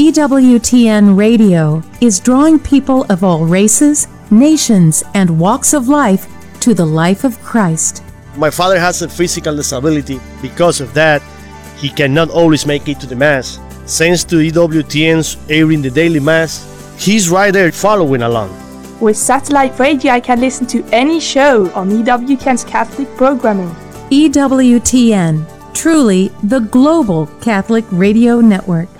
EWTN Radio is drawing people of all races, nations, and walks of life to the life of Christ. My father has a physical disability. Because of that, he cannot always make it to the Mass. Thanks to EWTN's airing the daily Mass, he's right there following along. With satellite radio, I can listen to any show on EWTN's Catholic programming. EWTN, truly the global Catholic radio network.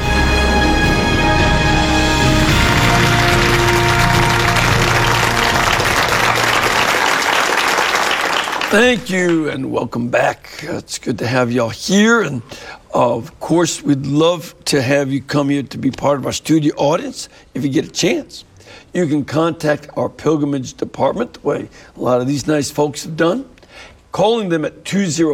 Thank you and welcome back. It's good to have y'all here. And of course, we'd love to have you come here to be part of our studio audience if you get a chance. You can contact our pilgrimage department, the way a lot of these nice folks have done, calling them at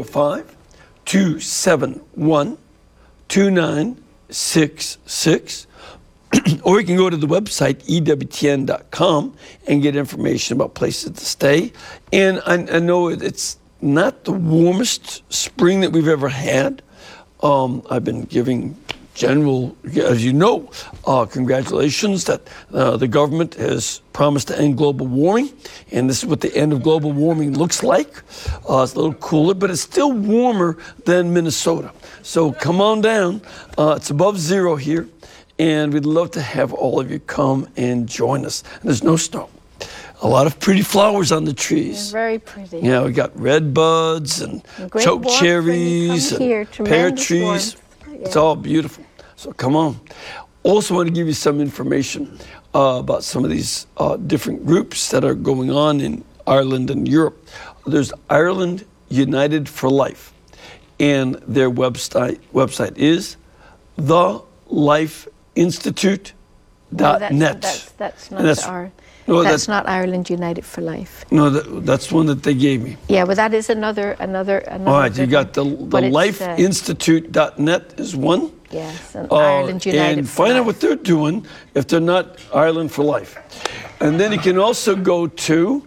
205-271-2966. Or you can go to the website, EWTN.com, and get information about places to stay. And I know it's not the warmest spring that we've ever had. I've been giving general, as you know, congratulations that the government has promised to end global warming. And this is what the end of global warming looks like. It's a little cooler, but it's still warmer than Minnesota. So come on down. It's above zero here. And we'd love to have all of you come and join us. There's no snow. A lot of pretty flowers on the trees. They're very pretty. Yeah, we got red buds and choke cherries and pear trees. Yeah. It's all beautiful. So come on. Also want to give you some information about some of these different groups that are going on in Ireland and Europe. There's Ireland United for Life. And their website is thelifeinstitute.net. No, that's not Ireland United for Life. No, that's one that they gave me. Yeah, but that is another. All right, you got the lifeinstitute.net is one. Yes, and Ireland United and for find Life. out what they're doing if they're not Ireland for Life. And then you can also go to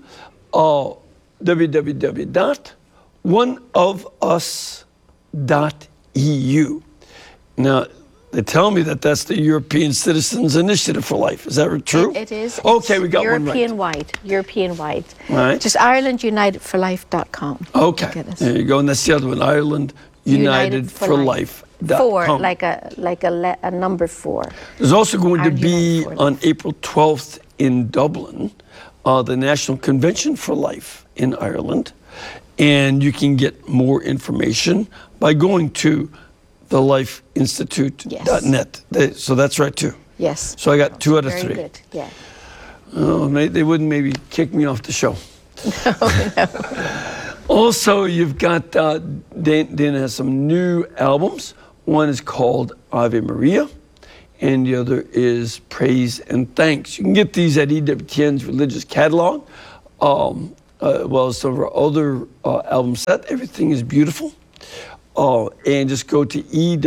www.oneofus.eu. Now, they tell me that that's the European Citizens Initiative for Life. Is that true? It is. Okay, we got European one right. European-wide. Right. Just IrelandUnitedForLife.com. Okay, there you go. And that's the other one, Ireland United for Life. Four, like a number 4. There's also going to be on April 12th in Dublin, the National Convention for Life in Ireland. And you can get more information by going to thelifeinstitute.net. So that's right too. Yes. So I got 2 out of 3. Very good, yeah. Oh, they wouldn't maybe kick me off the show. No. Also, you've got, Dana has some new albums. One is called Ave Maria, and the other is Praise and Thanks. You can get these at EWTN's religious catalog, well as some of our other album set. Everything is beautiful. And just go to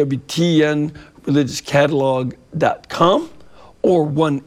EWTNreligiouscatalog.com or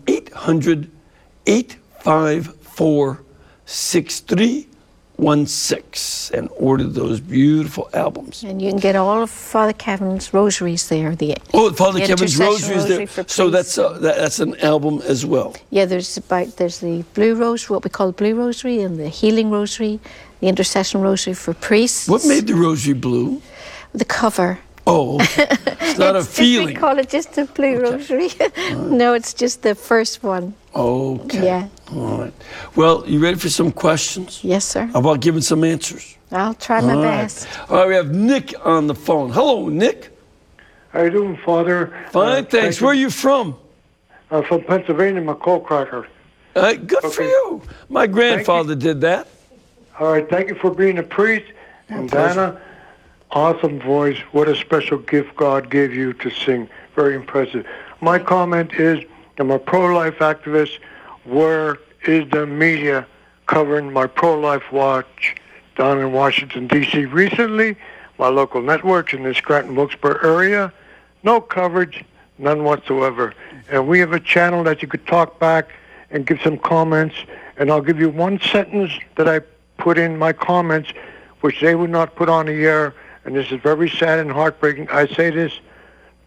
1-800-854-6316 and order those beautiful albums. And you can get all of Father Kevin's rosaries there. Father Kevin's rosaries there. So that's an album as well. Yeah, there's the Blue Rosary, what we call the Blue Rosary, and the Healing Rosary, the Intercession Rosary for priests. What made the rosary blue? The cover. Oh, okay. It's not a feeling. We call it just a blue rosary. No, it's just the first one. Okay. Yeah. All right. Well, you ready for some questions? Yes, sir. How about giving some answers? I'll try my best. All right, we have Nick on the phone. Hello, Nick. How you doing, Father? Fine, thanks. Where are you from? I'm from Pennsylvania, McCall Cracker. Good for you. My grandfather did that. All right, thank you for being a priest. And Dana, awesome voice. What a special gift God gave you to sing. Very impressive. My comment is, I'm a pro-life activist. Where is the media covering my pro-life watch down in Washington, D.C. recently? My local networks in the Scranton-Wilkes-Barre area, no coverage, none whatsoever. And we have a channel that you could talk back and give some comments. And I'll give you one sentence that I put in my comments, which they would not put on the air. And this is very sad and heartbreaking. I say this: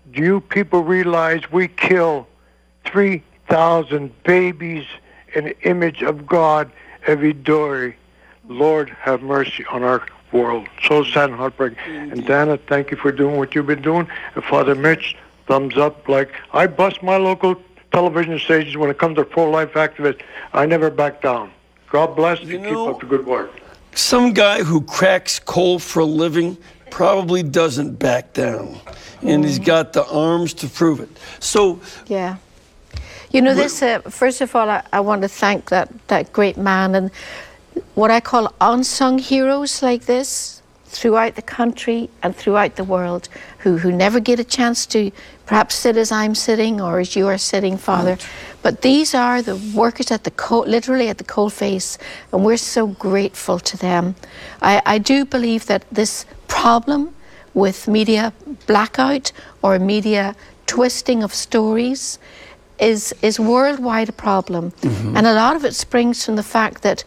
Do you people realize we kill 3,000 babies in the image of God every day? Lord, have mercy on our world. So sad and heartbreaking. And Dana, thank you for doing what you've been doing. And Father Mitch, thumbs up. Like, I bust my local television stations when it comes to pro-life activists. I never back down. God bless you. Keep up the good work. Some guy who cracks coal for a living probably doesn't back down. And he's got the arms to prove it. So, yeah. You know, this, first of all, I want to thank that great man and what I call unsung heroes like this throughout the country and throughout the world who never get a chance to perhaps sit as I'm sitting or as you are sitting, Father. Right. But these are the workers at the literally at the coalface, and we're so grateful to them. I do believe that this problem with media blackout or media twisting of stories is worldwide a problem. Mm-hmm. And a lot of it springs from the fact that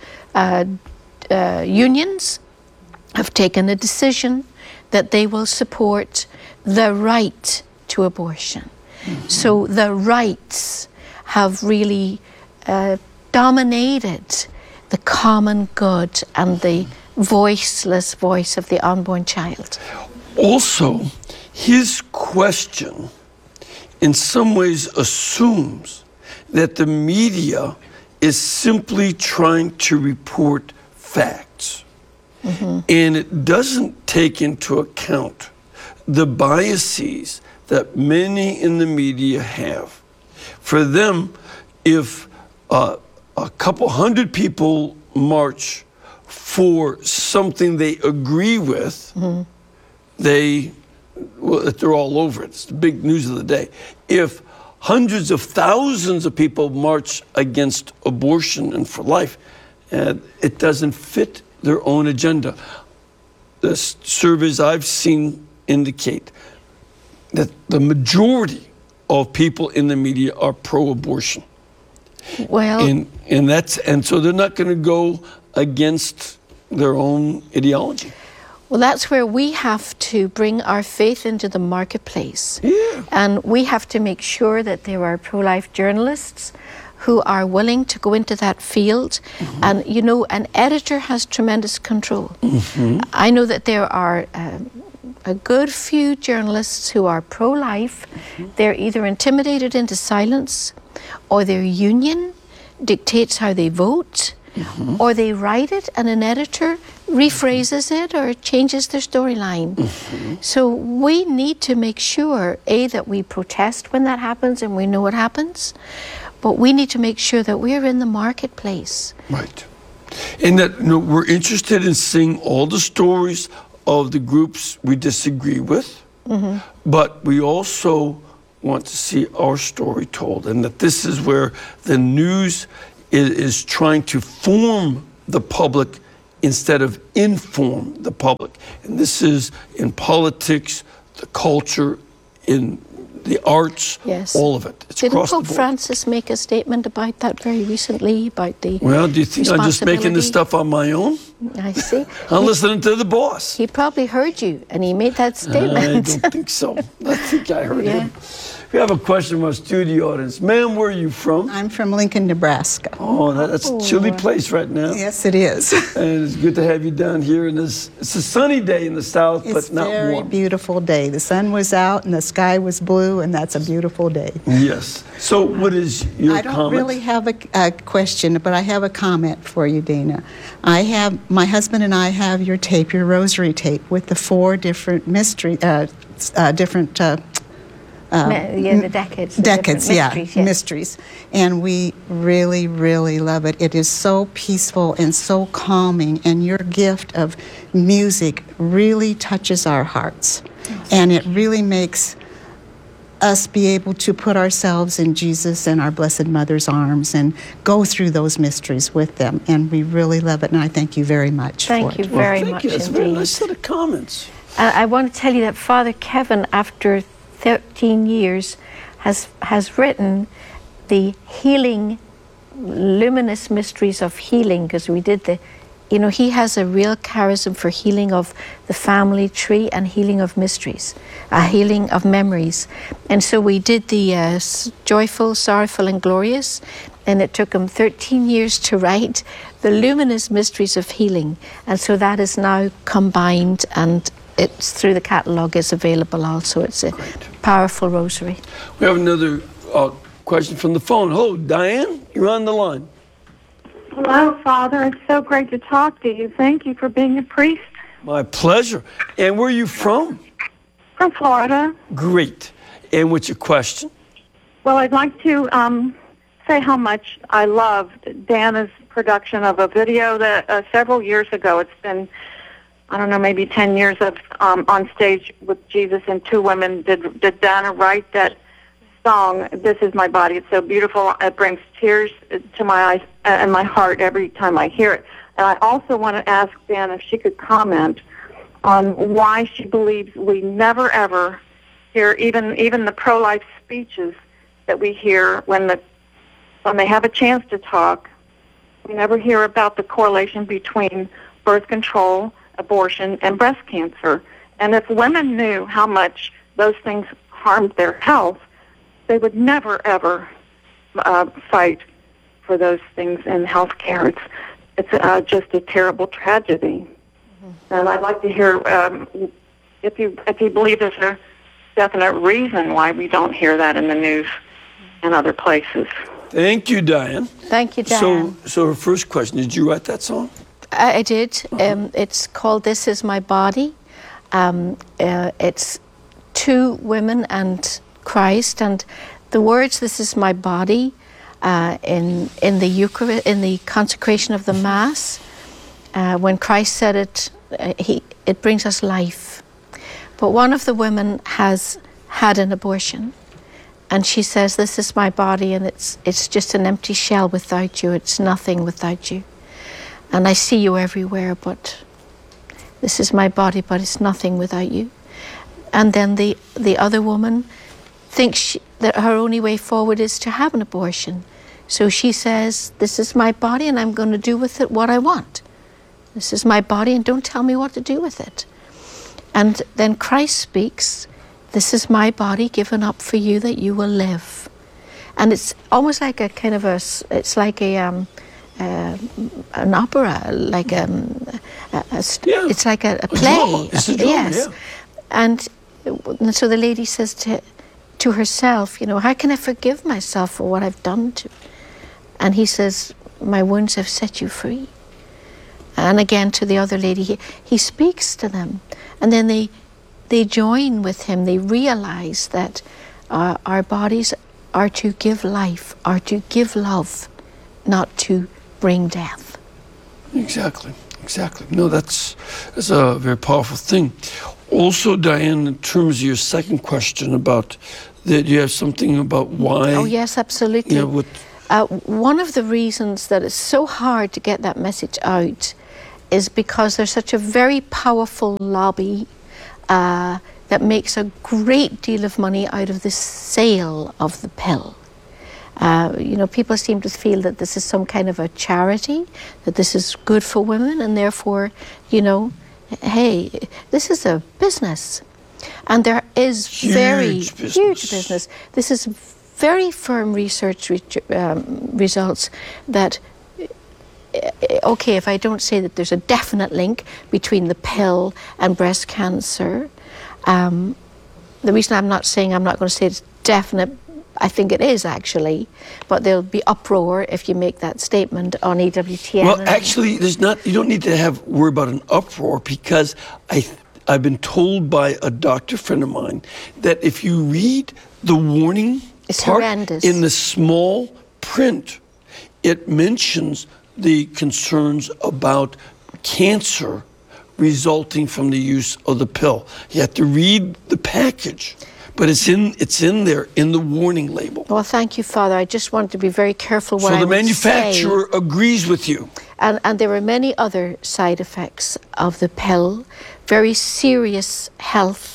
unions have taken a decision that they will support the right to abortion. Mm-hmm. So the rights have really dominated the common good and the voiceless voice of the unborn child. Also, his question in some ways assumes that the media is simply trying to report facts. Mm-hmm. And it doesn't take into account the biases that many in the media have. For them, if a couple hundred people march for something they agree with, mm-hmm. They're all over it. It's the big news of the day. If hundreds of thousands of people march against abortion and for life, it doesn't fit their own agenda. The surveys I've seen indicate that the majority of people in the media are pro-abortion. Well, and so they're not going to go against their own ideology. Well, that's where we have to bring our faith into the marketplace. Yeah. And we have to make sure that there are pro-life journalists who are willing to go into that field. Mm-hmm. And, you know, an editor has tremendous control. Mm-hmm. I know that there are a good few journalists who are pro-life. Mm-hmm. They're either intimidated into silence, or their union dictates how they vote, mm-hmm. or they write it and an editor rephrases it or changes their storyline. Mm-hmm. So we need to make sure, A, that we protest when that happens and we know what happens, but we need to make sure that we're in the marketplace. Right. And that we're interested in seeing all the stories of the groups we disagree with, mm-hmm. but we also want to see our story told, and that this is where the news is trying to form the public instead of inform the public. And this is in politics, the culture, in the arts, yes. all of it. It's Didn't across Pope the board. Francis make a statement about that very recently, about the Well, do you think I'm just making this stuff on my own? I see. I'm listening to the boss. He probably heard you, and he made that statement. I don't think so. I think I heard him. We have a question from our studio audience. Ma'am, where are you from? I'm from Lincoln, Nebraska. Oh, that's a chilly place right now. Yes, it is. And it's good to have you down here. And it's a sunny day in the south, but not warm. It's a very beautiful day. The sun was out and the sky was blue, and that's a beautiful day. Yes. So what is your comment? I don't really have a question, but I have a comment for you, Dana. My husband and I have your tape, your rosary tape, with the 4 different the decades. Decades, mysteries, yes. Mysteries. And we really, really love it. It is so peaceful and so calming, and your gift of music really touches our hearts. Yes. And it really makes us be able to put ourselves in Jesus and our Blessed Mother's arms and go through those mysteries with them. And we really love it, and I thank you very much for it. Thank you very much indeed. It's a very nice set of comments. I want to tell you that Father Kevin, after 13 years, has written the healing, luminous mysteries of healing, because we did the you know, he has a real charism for healing of the family tree and healing of mysteries, healing of memories. And so we did the Joyful, Sorrowful and Glorious, and it took him 13 years to write the luminous mysteries of healing. And so that is now combined, and it's through the catalogue is available also. It's a powerful rosary. We have another question from the phone. Hello, Diane, you're on the line. Hello, Father. It's so great to talk to you. Thank you for being a priest. My pleasure. And where are you from? From Florida. Great. And what's your question? Well, I'd like to say how much I loved Dana's production of a video that several years ago. It's been, I don't know, maybe 10 years of on stage with Jesus and two women. Did Dana write that song, This Is My Body? It's so beautiful. It brings tears to my eyes and my heart every time I hear it. And I also want to ask Dana if she could comment on why she believes we never ever hear even the pro-life speeches that we hear when they have a chance to talk. We never hear about the correlation between birth control, abortion, and breast cancer. And if women knew how much those things harmed their health, they would never, ever fight for those things in health care. It's just a terrible tragedy. Mm-hmm. And I'd like to hear if you believe there's a definite reason why we don't hear that in the news and other places. Thank you, Diane. Thank you, Diane. So her first question, did you write that song? I did. It's called This Is My Body. It's two women and Christ, and the words "This is my body" in the Eucharist, in the consecration of the Mass, when Christ said it, it brings us life. But one of the women has had an abortion, and she says, "This is my body, and it's just an empty shell without you. It's nothing without you. And I see you everywhere, but this is my body, but it's nothing without you." And then the other woman thinks that her only way forward is to have an abortion. So she says, "This is my body, and I'm going to do with it what I want. This is my body, and don't tell me what to do with it." And then Christ speaks, "This is my body given up for you that you will live." And it's almost like a kind of it's like an opera, like it's like a play. It's a drama, yes. yeah. And so the lady says to herself, you know, "How can I forgive myself for what I've done to?" And he says, "My wounds have set you free." And again to the other lady, he speaks to them, and then they join with him. They realize that our bodies are to give life, are to give love, not to bring death. Exactly. No, that's a very powerful thing. Also, Diane, in terms of your second question about that, you have something about why. Oh yes, absolutely. You know, one of the reasons that it's so hard to get that message out is because there's such a very powerful lobby that makes a great deal of money out of the sale of the pill. You know, people seem to feel that this is some kind of a charity, that this is good for women, and therefore, you know, hey, this is a business. And there is huge business. This is very firm research results that, okay, if I don't say that there's a definite link between the pill and breast cancer, the reason I'm not going to say it's definite, I think it is actually, but there'll be uproar if you make that statement on EWTN. Well, actually, you don't need to worry about an uproar, because I've been told by a doctor friend of mine that if you read the warning part horrendous. In the small print, it mentions the concerns about cancer resulting from the use of the pill. You have to read the package, but it's in there in the warning label. Well, thank you, Father. I just wanted to be very careful what I So the would manufacturer agrees with you. And there are many other side effects of the pill, very serious health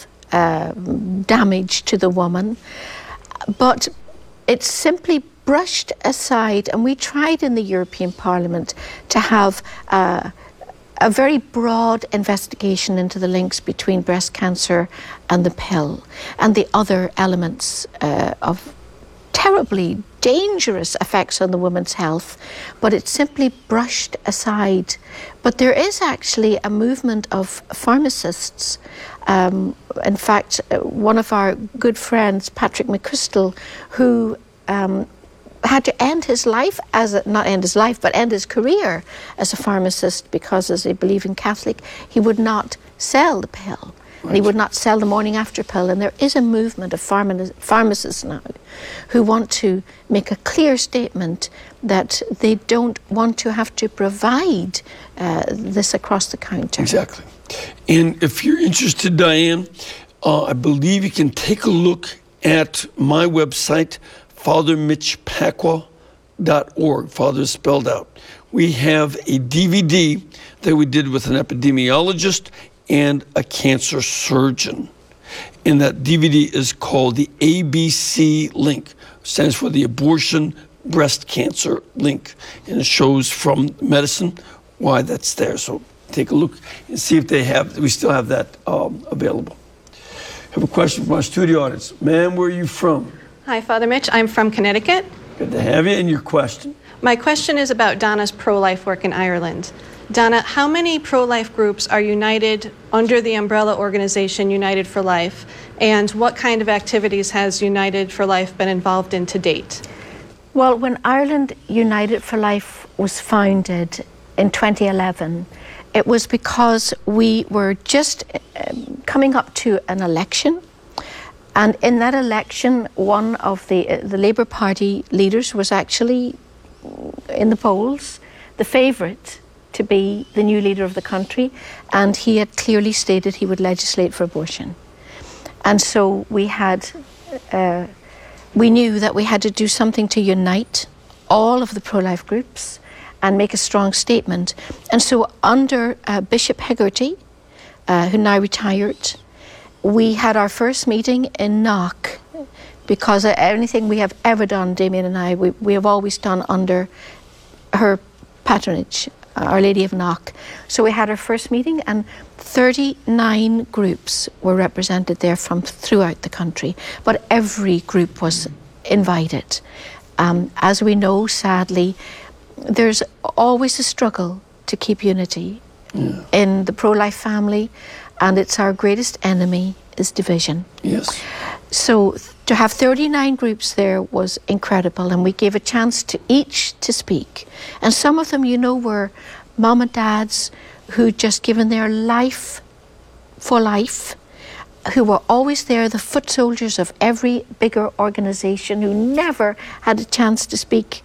damage to the woman, but it's simply brushed aside. And we tried in the European Parliament to have a very broad investigation into the links between breast cancer and the pill and the other elements of terribly dangerous effects on the woman's health, but it's simply brushed aside. But there is actually a movement of pharmacists. In fact, one of our good friends, Patrick McChrystal, who had to end his life end his career as a pharmacist because, as a believing Catholic, he would not sell the pill. And he would not sell the morning after pill. And there is a movement of pharmacists now who want to make a clear statement that they don't want to have to provide this across the counter. Exactly. And if you're interested, Diane, I believe you can take a look at my website, FatherMitchPacwa.org. Father is spelled out. We have a DVD that we did with an epidemiologist and a cancer surgeon. And that DVD is called the ABC link, stands for the Abortion Breast Cancer link. And it shows from medicine why that's there. So take a look and see if we still have that available. I have a question from our studio audience. Ma'am, where are you from? Hi, Father Mitch. I'm from Connecticut. Good to have you. And your question? My question is about Donna's pro-life work in Ireland. Donna, how many pro-life groups are united under the umbrella organization United for Life, and what kind of activities has United for Life been involved in to date? Well, when Ireland United for Life was founded in 2011, it was because we were just coming up to an election. And in that election, one of the Labour Party leaders was actually in the polls, the favourite to be the new leader of the country, and he had clearly stated he would legislate for abortion. And so we knew that we had to do something to unite all of the pro-life groups and make a strong statement. And so under Bishop Hegarty, who now retired, we had our first meeting in Knock, because anything we have ever done, Damien and I, we have always done under her patronage, Our Lady of Knock. So we had our first meeting, and 39 groups were represented there from throughout the country, but every group was invited. As we know, sadly, there's always a struggle to keep unity in the pro-life family, and it's our greatest enemy is division. Yes. So to have 39 groups there was incredible, and we gave a chance to each to speak. And some of them, were mom and dads who'd just given their life for life, who were always there, the foot soldiers of every bigger organization, who never had a chance to speak,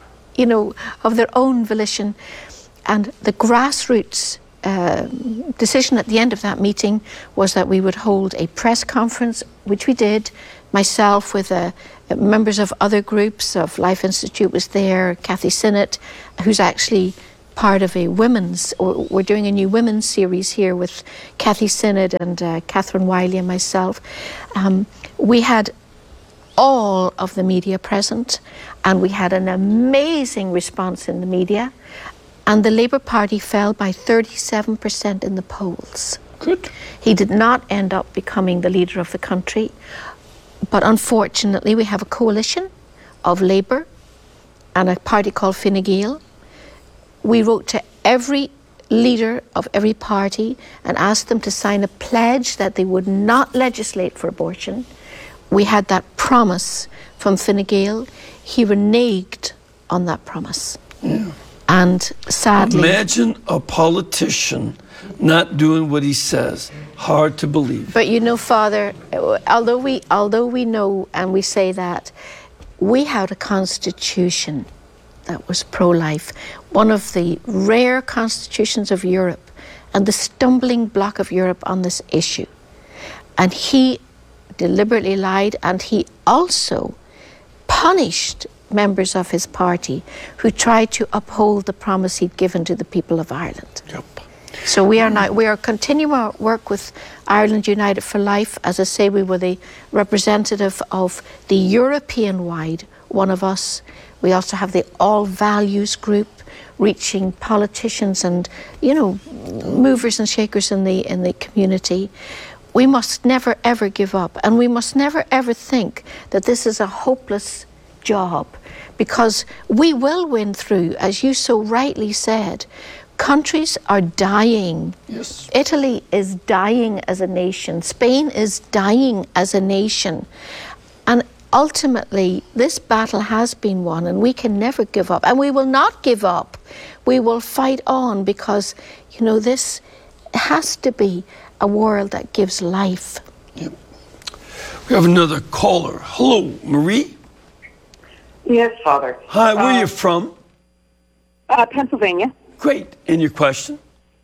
of their own volition. And the grassroots decision at the end of that meeting was that we would hold a press conference, which we did. Myself with members of other groups, of Life Institute was there, Kathy Sinnott, who's actually part of we're doing a new women's series here with Kathy Sinnott and Catherine Wiley and myself. We had all of the media present, and we had an amazing response in the media. And the Labour Party fell by 37% in the polls. Good. He did not end up becoming the leader of the country. But unfortunately, we have a coalition of Labour and a party called Fine Gael. We wrote to every leader of every party and asked them to sign a pledge that they would not legislate for abortion. We had that promise from Fine Gael. He reneged on that promise. Yeah. And sadly... Imagine a politician not doing what he says. Hard to believe. But Father, although we know and we say that, we had a constitution that was pro-life, one of the rare constitutions of Europe, and the stumbling block of Europe on this issue. And he deliberately lied, and he also punished members of his party who tried to uphold the promise he'd given to the people of Ireland. Yep. So we are continuing our work with Ireland United for Life. As I say, we were the representative of the European-wide One of Us. We also have the All Values group, reaching politicians and, movers and shakers in the community. We must never ever give up, and we must never ever think that this is a hopeless job, because we will win through, as you so rightly said. Countries are dying. Yes. Italy is dying as a nation. Spain is dying as a nation. And ultimately, this battle has been won, and we can never give up. And we will not give up. We will fight on, because, this has to be a world that gives life. Yep. We have another caller. Hello, Marie. Yes, Father. Hi, where are you from? Pennsylvania. Great. And your question?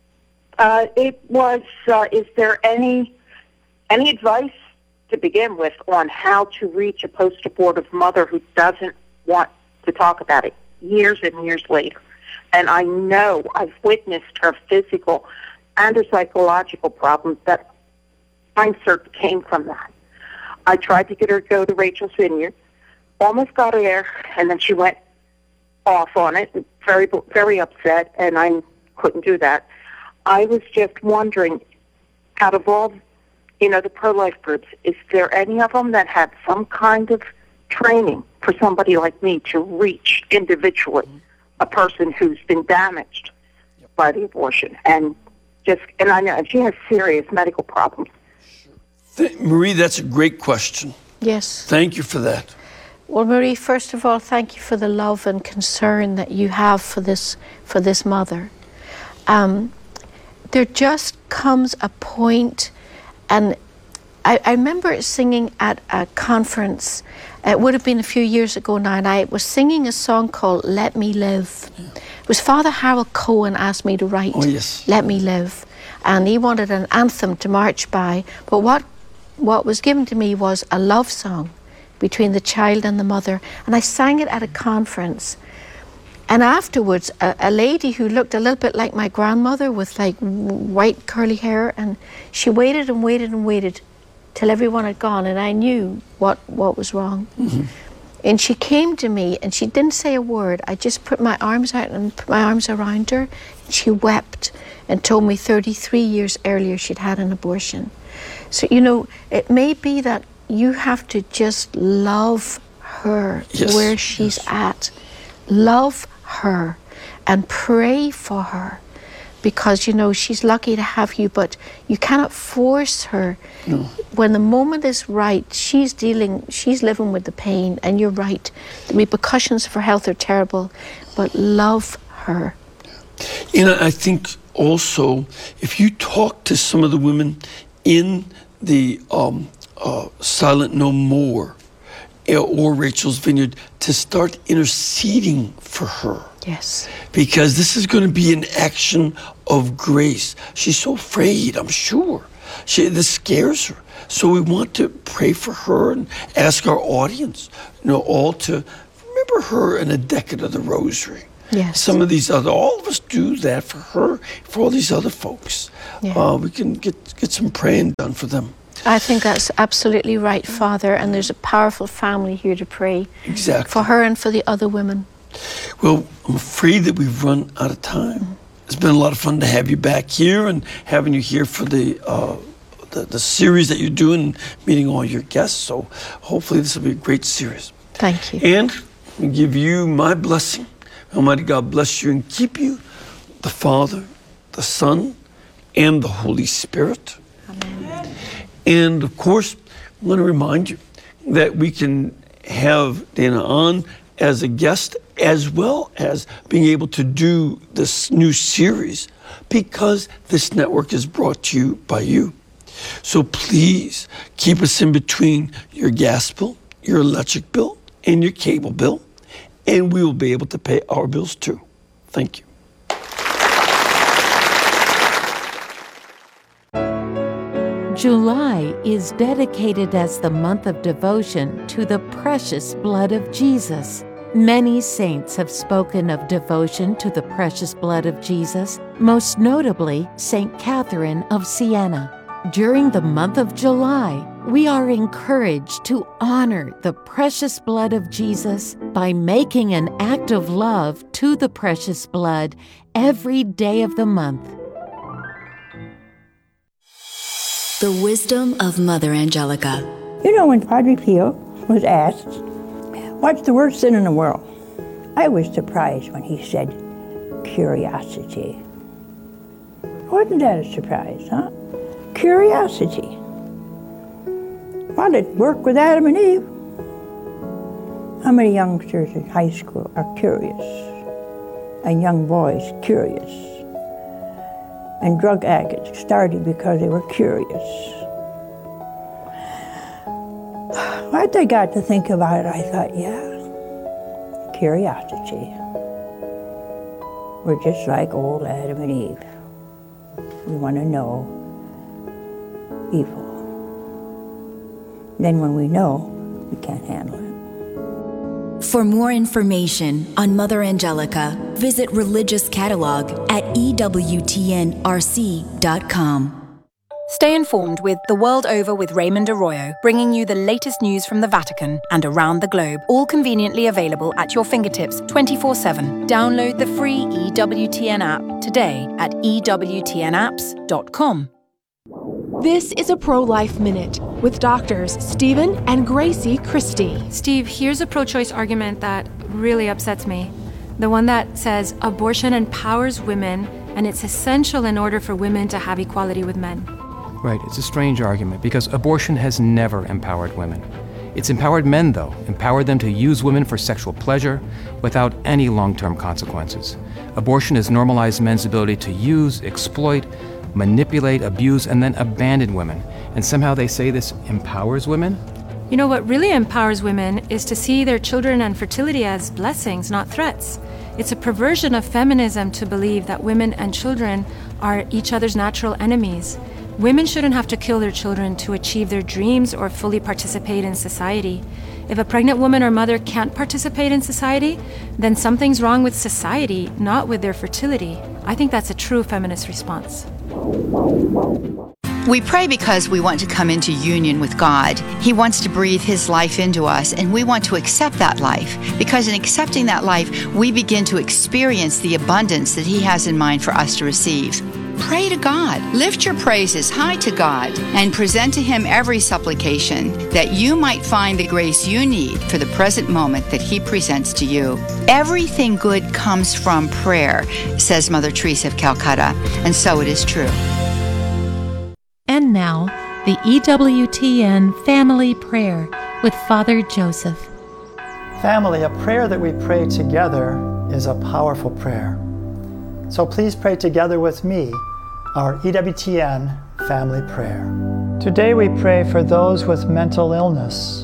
It was, is there any advice to begin with on how to reach a post-abortive mother who doesn't want to talk about it years and years later? And I know I've witnessed her physical and her psychological problems that I'm certain came from that. I tried to get her to go to Rachel's Vineyard, almost got her there, and then she went off on it, very, very upset, and I couldn't do that. I was just wondering, out of all, the pro-life groups, is there any of them that have some kind of training for somebody like me to reach individually a person who's been damaged by the abortion? And I know she has serious medical problems. Marie, that's a great question. Yes. Thank you for that. Well, Marie, first of all, thank you for the love and concern that you have for this mother. There just comes a point, and I remember singing at a conference. It would have been a few years ago now, and I was singing a song called "Let Me Live." Yeah. It was Father Harold Cohen asked me to write "Let Me Live," and he wanted an anthem to march by. But what was given to me was a love song between the child and the mother, and I sang it at a conference. And afterwards, a lady who looked a little bit like my grandmother with like white curly hair, and she waited and waited and waited till everyone had gone, and I knew what was wrong. Mm-hmm. And she came to me, and she didn't say a word. I just put my arms out and put my arms around her. She wept and told me 33 years earlier she'd had an abortion. So, it may be that you have to just love her where she's at. Love her and pray for her, because she's lucky to have you, but you cannot force her. No. When the moment is right, she's living with the pain, and you're right. The repercussions for health are terrible, but love her. I think also, if you talk to some of the women in the Silent No More or Rachel's Vineyard, to start interceding for her. Yes. Because this is going to be an action of grace. She's so afraid, I'm sure. This scares her. So we want to pray for her and ask our audience, all to remember her in a decade of the rosary. Yes. Some of these all of us do that for her, for all these other folks. Yeah. We can get some praying done for them. I think that's absolutely right, Father, and there's a powerful family here to pray for her and for the other women. Well, I'm afraid that we've run out of time. Mm-hmm. It's been a lot of fun to have you back here and having you here for the series that you're doing, meeting all your guests. So hopefully this will be a great series. Thank you. And I give you my blessing. Almighty God bless you and keep you, the Father, the Son, and the Holy Spirit. Amen. And of course, I want to remind you that we can have Dana on as a guest, as well as being able to do this new series, because this network is brought to you by you. So please keep us in between your gas bill, your electric bill, and your cable bill, and we will be able to pay our bills too. Thank you. July is dedicated as the month of devotion to the precious blood of Jesus. Many saints have spoken of devotion to the precious blood of Jesus, most notably St. Catherine of Siena. During the month of July, we are encouraged to honor the precious blood of Jesus by making an act of love to the precious blood every day of the month. The wisdom of Mother Angelica. You know, when Padre Pio was asked, what's the worst sin in the world? I was surprised when he said, curiosity. Wasn't that a surprise, huh? Curiosity. Well, it worked with Adam and Eve. How many youngsters in high school are curious? And young boys curious? And drug addicts started because they were curious. Once I got to think about it, I thought, yeah, curiosity. We're just like old Adam and Eve. We want to know evil. Then when we know, we can't handle it. For more information on Mother Angelica, visit Religious Catalog at EWTNRC.com. Stay informed with The World Over with Raymond Arroyo, bringing you the latest news from the Vatican and around the globe, all conveniently available at your fingertips 24/7. Download the free EWTN app today at EWTNapps.com. This is a Pro-Life Minute with doctors Stephen and Gracie Christie. Steve, here's a pro-choice argument that really upsets me. The one that says abortion empowers women and it's essential in order for women to have equality with men. Right, it's a strange argument because abortion has never empowered women. It's empowered men, though, empowered them to use women for sexual pleasure without any long-term consequences. Abortion has normalized men's ability to use, exploit, manipulate, abuse, and then abandon women. And somehow they say this empowers women? You know, what really empowers women is to see their children and fertility as blessings, not threats. It's a perversion of feminism to believe that women and children are each other's natural enemies. Women shouldn't have to kill their children to achieve their dreams or fully participate in society. If a pregnant woman or mother can't participate in society, then something's wrong with society, not with their fertility. I think that's a true feminist response. We pray because we want to come into union with God. He wants to breathe His life into us, and we want to accept that life. Because in accepting that life, we begin to experience the abundance that He has in mind for us to receive. Pray to God. Lift your praises high to God and present to Him every supplication that you might find the grace you need for the present moment that He presents to you. Everything good comes from prayer, says Mother Teresa of Calcutta, and so it is true. And now, the EWTN Family Prayer with Father Joseph. Family, a prayer that we pray together is a powerful prayer. So please pray together with me our EWTN Family Prayer. Today we pray for those with mental illness.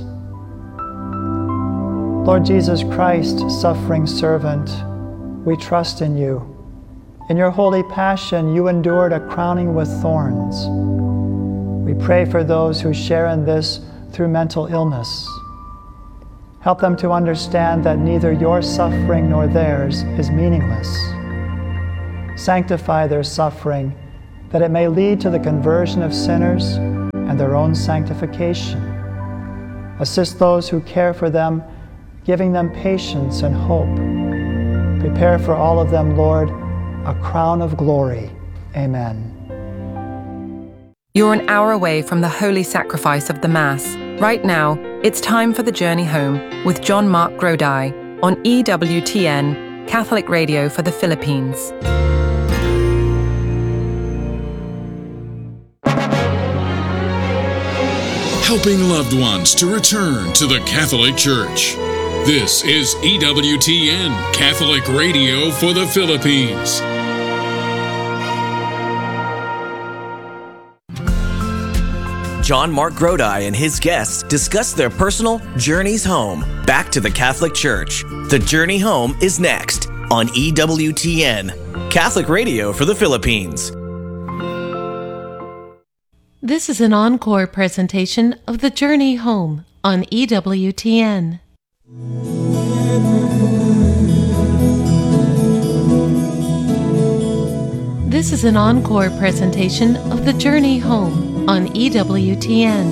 Lord Jesus Christ, suffering servant, we trust in you. In your holy passion, you endured a crowning with thorns. We pray for those who share in this through mental illness. Help them to understand that neither your suffering nor theirs is meaningless. Sanctify their suffering, that it may lead to the conversion of sinners and their own sanctification. Assist those who care for them, giving them patience and hope. Prepare for all of them, Lord, a crown of glory. Amen. You're an hour away from the holy sacrifice of the Mass. Right now, it's time for the Journey Home with John Mark Grodi on EWTN, Catholic Radio for the Philippines. Helping loved ones to return to the Catholic Church. This is EWTN, Catholic Radio for the Philippines. John Mark Grodi and his guests discuss their personal journeys home, back to the Catholic Church. The Journey Home is next on EWTN, Catholic Radio for the Philippines. This is an encore presentation of The Journey Home on EWTN. This is an encore presentation of The Journey Home on EWTN.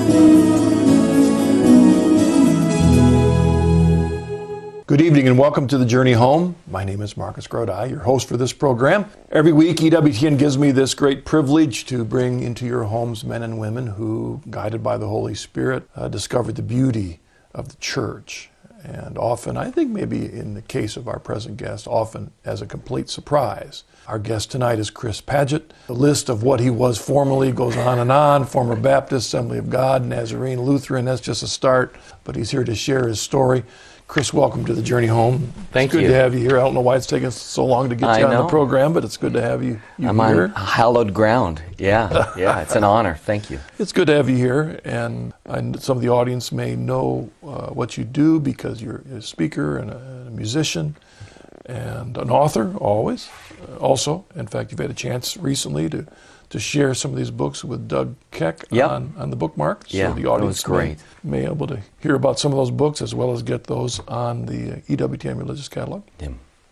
Good evening and welcome to The Journey Home. My name is Marcus Grodi, your host for this program. Every week, EWTN gives me this great privilege to bring into your homes men and women who, guided by the Holy Spirit, discovered the beauty of the church. And often, I think maybe in the case of our present guest, often as a complete surprise. Our guest tonight is Chris Paget. The list of what he was formerly goes on and on. Former Baptist, Assembly of God, Nazarene, Lutheran, that's just a start. But he's here to share his story. Chris, welcome to The Journey Home. Thank you. It's good to have you here. I don't know why it's taken so long to get you on the program, but it's good to have you I'm here. on hallowed ground. Yeah, it's an honor. Thank you. It's good to have you here, and some of the audience may know what you do because you're a speaker and a musician and an author, always. Also, in fact, you've had a chance recently to share some of these books with Doug Keck on the Bookmark. Yeah, so the audience was great. may be able to hear about some of those books as well as get those on the EWTN Religious Catalog. Yeah.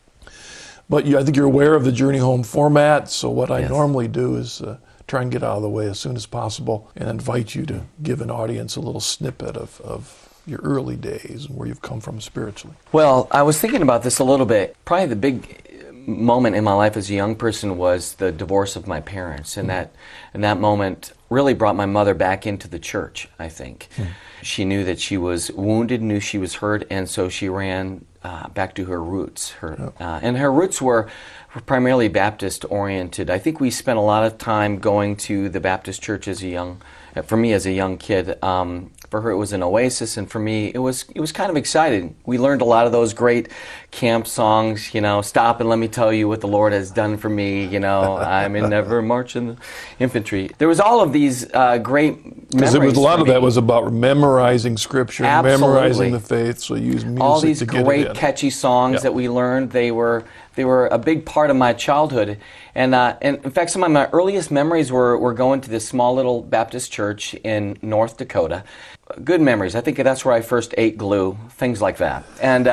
But I think you're aware of the Journey Home format, so what I normally do is try and get out of the way as soon as possible and invite you to give an audience a little snippet of your early days and where you've come from spiritually. Well, I was thinking about this a little bit. Probably the big moment in my life as a young person was the divorce of my parents, and that moment really brought my mother back into the church, I think. She knew that she was wounded, knew she was hurt, and so she ran back to her roots. And her roots were primarily Baptist oriented. I think we spent a lot of time going to the Baptist church for me as a young kid. For her, it was an oasis, and for me, it was kind of exciting. We learned a lot of those great camp songs, stop and let me tell you what the Lord has done for me, I'm in never march in the infantry. There was all of these great memories. Because a lot of that was about memorizing Scripture, memorizing the faith, so you use music all these to get great it in. Catchy songs that we learned, they were a big part of my childhood. And in fact, some of my earliest memories were going to this small little Baptist church in North Dakota. Good memories. I think that's where I first ate glue, things like that. And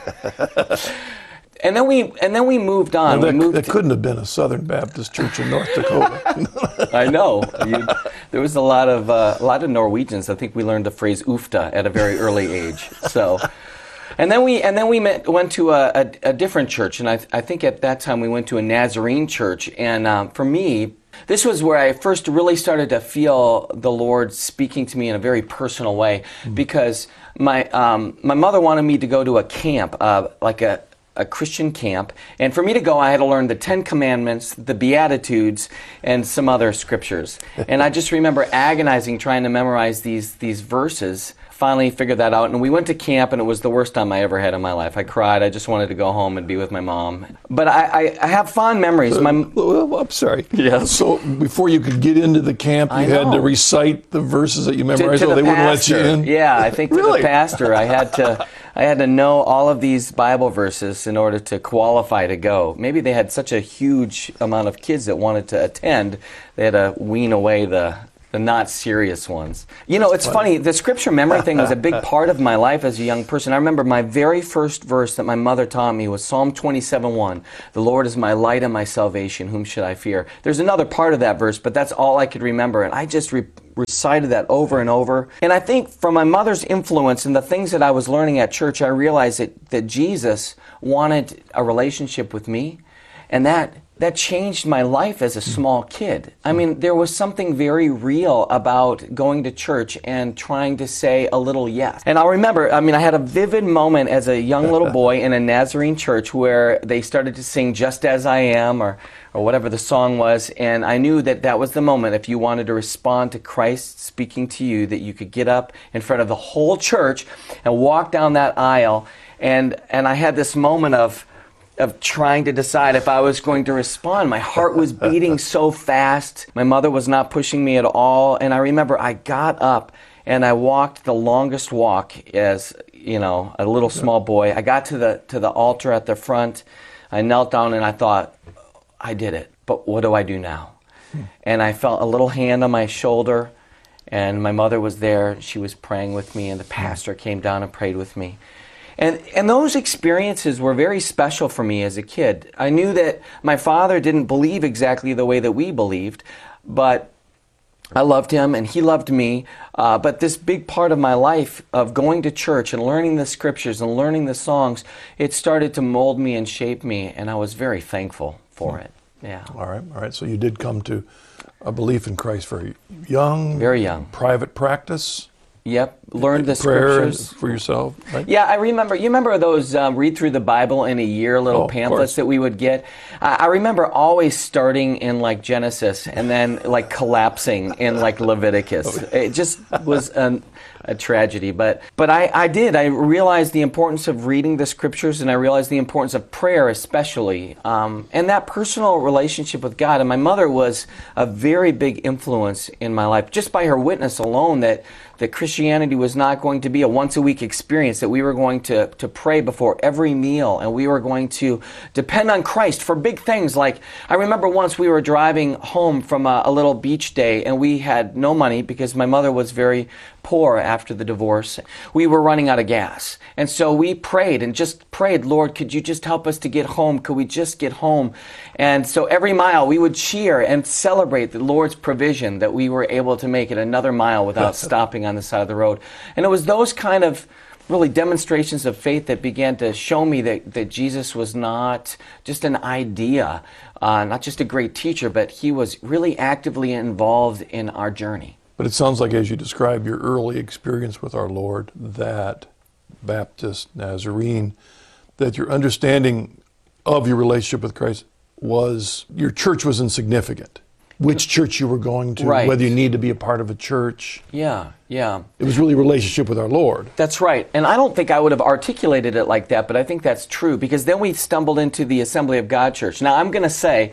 and then we moved on. That couldn't have been a Southern Baptist church in North Dakota. I know. There was a lot of Norwegians. I think we learned the phrase "ufta" at a very early age. So. And then we went to a different church, and I think at that time we went to a Nazarene church. And for me, this was where I first really started to feel the Lord speaking to me in a very personal way, because my mother wanted me to go to a camp, like a Christian camp, and for me to go, I had to learn the 10 Commandments, the Beatitudes, and some other scriptures. And I just remember agonizing trying to memorize these verses. Finally figured that out, and we went to camp, and it was the worst time I ever had in my life. I cried. I just wanted to go home and be with my mom. But I have fond memories. I'm sorry. Yeah. So before you could get into the camp, you had to recite the verses that you memorized, or they wouldn't let you in? Yeah, I think to the pastor. I had to know all of these Bible verses in order to qualify to go. Maybe they had such a huge amount of kids that wanted to attend, they had to wean away the not serious ones. It's funny, the scripture memory thing was a big part of my life as a young person. I remember my very first verse that my mother taught me was Psalm 27:1. The Lord is my light and my salvation, whom should I fear? There's another part of that verse, but that's all I could remember, and I just recited that over and over. And I think from my mother's influence and the things that I was learning at church, I realized that Jesus wanted a relationship with me, and that changed my life as a small kid. I mean, there was something very real about going to church and trying to say a little yes. And I'll remember, I had a vivid moment as a young little boy in a Nazarene church where they started to sing Just As I Am or whatever the song was, and I knew that was the moment, if you wanted to respond to Christ speaking to you, that you could get up in front of the whole church and walk down that aisle, and I had this moment of trying to decide if I was going to respond. My heart was beating so fast. My mother was not pushing me at all. And I remember I got up and I walked the longest walk as, a little small boy. I got to the altar at the front. I knelt down and I thought, I did it. But what do I do now? And I felt a little hand on my shoulder, and my mother was there. She was praying with me, and the pastor came down and prayed with me. And those experiences were very special for me as a kid. I knew that my father didn't believe exactly the way that we believed, but I loved him and he loved me. But this big part of my life of going to church and learning the scriptures and learning the songs, it started to mold me and shape me, and I was very thankful for it. Yeah. All right. So you did come to a belief in Christ very young. Very young. Private practice. Yep. Learned the prayer scriptures for yourself. Right? Yeah, I remember. You remember those read through the Bible in a year little pamphlets that we would get? I remember always starting in like Genesis and then like collapsing in like Leviticus. It just was a tragedy. But I did. I realized the importance of reading the scriptures, and I realized the importance of prayer especially, and that personal relationship with God. And my mother was a very big influence in my life, just by her witness alone that Christianity was not going to be a once-a-week experience, that we were going to pray before every meal, and we were going to depend on Christ for big things. Like, I remember once we were driving home from a little beach day, and we had no money because my mother was very poor after the divorce. We were running out of gas. And so we prayed and just prayed, Lord, could you just help us to get home? Could we just get home? And so every mile we would cheer and celebrate the Lord's provision that we were able to make it another mile without stopping on the side of the road. And it was those kind of really demonstrations of faith that began to show me that Jesus was not just an idea, not just a great teacher, but he was really actively involved in our journey. But it sounds like, as you describe your early experience with our Lord, that Baptist, Nazarene, that your understanding of your relationship with Christ was, your church was insignificant. Which church you were going to, whether you need to be a part of a church. Yeah. It was really a relationship with our Lord. That's right. And I don't think I would have articulated it like that, but I think that's true, because then we stumbled into the Assembly of God Church. Now, I'm going to say,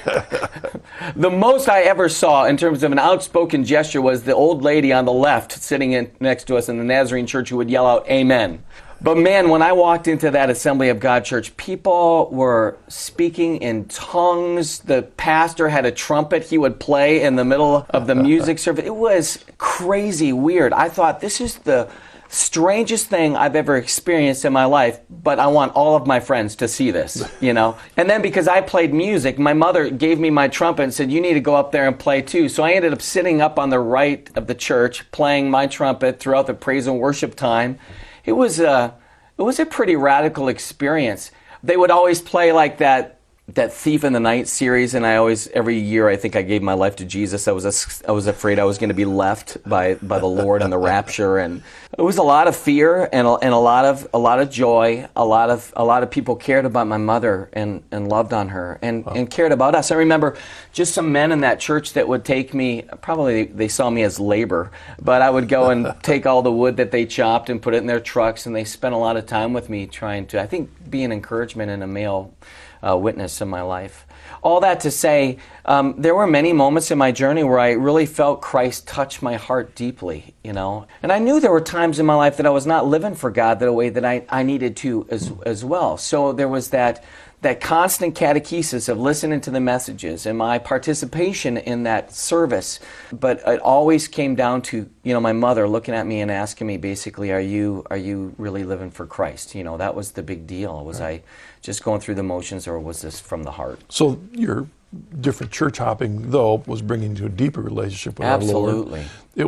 the most I ever saw in terms of an outspoken gesture was the old lady on the left sitting next to us in the Nazarene church who would yell out, "Amen." But man, when I walked into that Assembly of God Church, people were speaking in tongues. The pastor had a trumpet he would play in the middle of the music service. It was crazy weird. I thought, this is the strangest thing I've ever experienced in my life, but I want all of my friends to see this, you know? And then because I played music, my mother gave me my trumpet and said, you need to go up there and play too. So I ended up sitting up on the right of the church, playing my trumpet throughout the praise and worship time. It was a pretty radical experience. They would always play like that Thief in the Night series, and every year I think I gave my life to Jesus. I was afraid I was going to be left by the Lord in the rapture, and it was a lot of fear and a lot of joy. A lot of people cared about my mother and loved on her and cared about us. I remember just some men in that church that would take me. Probably they saw me as labor, but I would go and take all the wood that they chopped and put it in their trucks, and they spent a lot of time with me trying to, I think, be an encouragement and a male witness in my life. All that to say, there were many moments in my journey where I really felt Christ touch my heart deeply, you know. And I knew there were times in my life that I was not living for God the way that I needed to as well. So there was that constant catechesis of listening to the messages and my participation in that service. But it always came down to, you know, my mother looking at me and asking me basically, are you really living for Christ? You know, that was the big deal. Was I just going through the motions, or was this from the heart? So your different church hopping, though, was bringing you to a deeper relationship with our Lord. Absolutely.